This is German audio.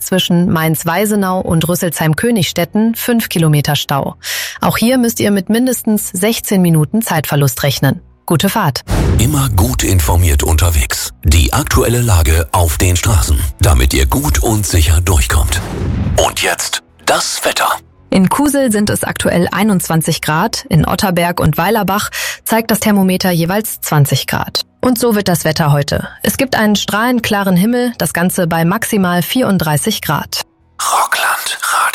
zwischen Mainz-Weisenau und Rüsselsheim-Königstetten 5 Kilometer Stau. Auch hier müsst ihr mit mindestens 16 Minuten Zeitverlust rechnen. Gute Fahrt. Immer gut informiert unterwegs. Die aktuelle Lage auf den Straßen, damit ihr gut und sicher durchkommt. Und jetzt das Wetter. In Kusel sind es aktuell 21 Grad, in Otterberg und Weilerbach zeigt das Thermometer jeweils 20 Grad. Und so wird das Wetter heute. Es gibt einen strahlend klaren Himmel, das Ganze bei maximal 34 Grad. Rockland Radio.